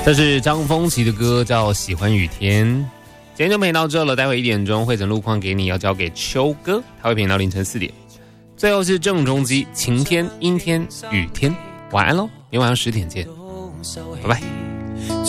这是张丰琪的歌，叫《喜欢雨天》。今天就陪到这了，待会1点钟会整路况给你，要交给秋哥，他会陪到凌晨4点。最后是郑中基，晴天、阴天、雨天。晚安喽，明晚上10点见，拜拜。